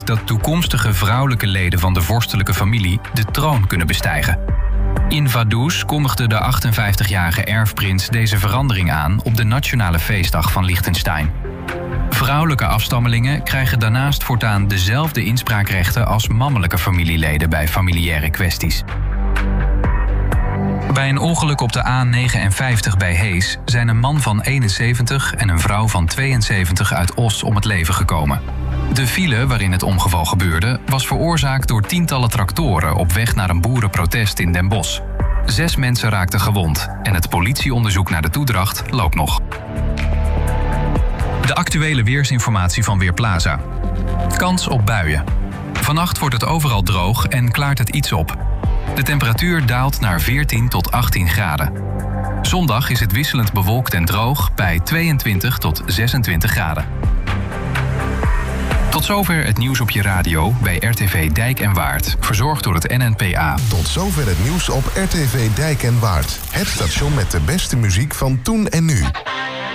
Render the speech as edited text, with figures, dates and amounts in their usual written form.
dat toekomstige vrouwelijke leden van de vorstelijke familie de troon kunnen bestijgen. In Vaduz kondigde de 58-jarige erfprins deze verandering aan op de nationale feestdag van Liechtenstein. Vrouwelijke afstammelingen krijgen daarnaast voortaan dezelfde inspraakrechten als mannelijke familieleden bij familiaire kwesties. Bij een ongeluk op de A59 bij Hees zijn een man van 71 en een vrouw van 72 uit Os om het leven gekomen. De file waarin het ongeval gebeurde was veroorzaakt door tientallen tractoren op weg naar een boerenprotest in Den Bosch. 6 mensen raakten gewond en het politieonderzoek naar de toedracht loopt nog. De actuele weersinformatie van Weerplaza. Kans op buien. Vannacht wordt het overal droog en klaart het iets op. De temperatuur daalt naar 14 tot 18 graden. Zondag is het wisselend bewolkt en droog bij 22 tot 26 graden. Tot zover het nieuws op je radio bij RTV Dijk en Waard. Verzorgd door het NNPA. Tot zover het nieuws op RTV Dijk en Waard. Het station met de beste muziek van toen en nu.